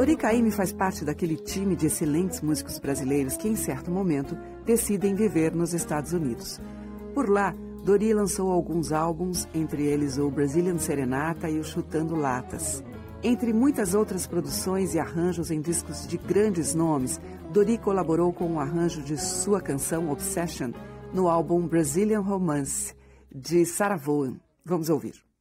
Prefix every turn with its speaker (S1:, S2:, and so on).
S1: Dori Caymmi faz parte daquele time de excelentes músicos brasileiros que, em certo momento, decidem viver nos Estados Unidos. Por lá, Dori lançou alguns álbuns, entre eles o Brazilian Serenata e o Chutando Latas. Entre muitas outras produções e arranjos em discos de grandes nomes, Dori colaborou com o arranjo de sua canção Obsession no álbum Brazilian Romance, de Sarah Vaughan. Vamos ouvir.